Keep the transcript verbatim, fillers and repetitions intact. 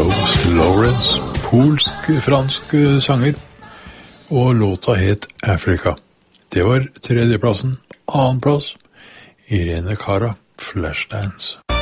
Rose Lawrence, polsk-fransk sanger, og låta het Africa. Det var tredjeplassen. Annenplass, Irene Cara, Flashdance.